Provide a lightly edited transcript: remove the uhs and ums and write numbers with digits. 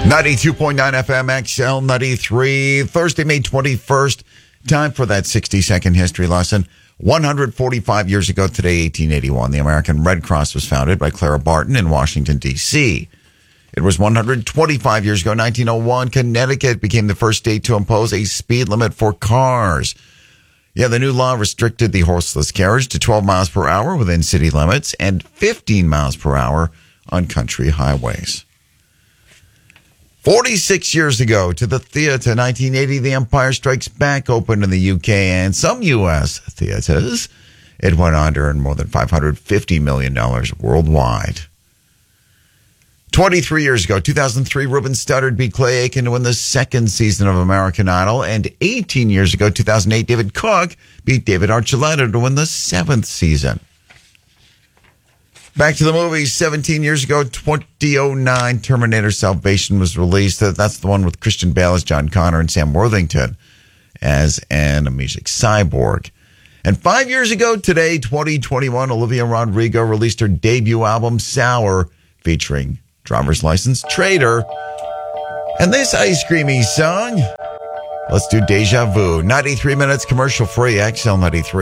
92.9 FM XL 93, Thursday, May 21st. Time for that 60-second history lesson. 145 years ago today, 1881, the American Red Cross was founded by Clara Barton in Washington, D.C. It was 125 years ago, 1901, Connecticut became the first state to impose a speed limit for cars. Yeah, the new law restricted the horseless carriage to 12 miles per hour within city limits and 15 miles per hour on country highways. 46 years ago to the theater, 1980, The Empire Strikes Back opened in the UK and some U.S. theaters. It went on to earn more than $550 million worldwide. 23 years ago, 2003, Ruben Studdard beat Clay Aiken to win the second season of American Idol. And 18 years ago, 2008, David Cook beat David Archuleta to win the seventh season. Back to the movies. 17 years ago, 2009, Terminator Salvation was released. That's the one with Christian Bale as John Connor and Sam Worthington as an amnesiac cyborg. And 5 years ago today, 2021, Olivia Rodrigo released her debut album, Sour, featuring Driver's License Trader. And this ice creamy song, let's do Deja Vu. 93 minutes commercial free, XL 93.